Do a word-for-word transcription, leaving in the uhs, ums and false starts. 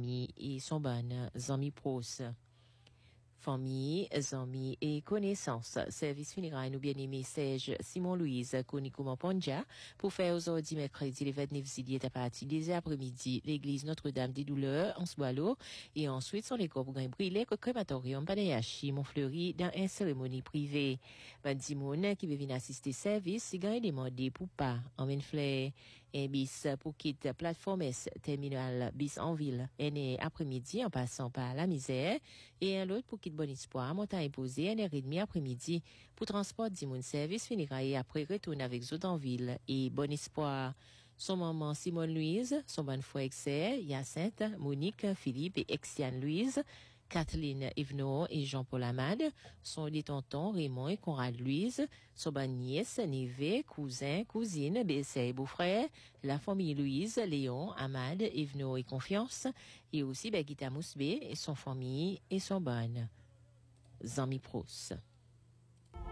famille et son bonne Zami Pros. Famille, amis et connaissances. Service funéraire nous bien-aimé Serge Simon-Louise Konikouman Ponja pour faire aujourd'hui mercredi le vingt-neuf juillet à partir des après-midi l'église Notre-Dame des Douleurs en Soalo et ensuite sur les corps pour brûler au crématorium Panayashi Montfleury dans une cérémonie privée. Bandi moun qui veut venir assister service, si gagne demandé pour pas en Menfleur. Un bis pour quitter plateforme S terminal bis en ville et après-midi en passant par la misère et un autre pour quitter Bon Espoir montagne posée une heure et demie après-midi pour transport d'immun service funéraire après retourner avec eux en ville et Bon Espoir. Son maman Simone Louise, son bonne frère Excel, Hyacinthe, Monique, Philippe et Exiane Louise, Kathleen Yvno et Jean-Paul Amade, son des tontons Raymond et Conrad Louise, son bonne nièce, neveu, cousin, cousine, belle-sœur et beau-frère, la famille Louise, Léon, Amade, Yvno et Confiance, et aussi Begita Mousbé et son famille et son bonne Zami Pros.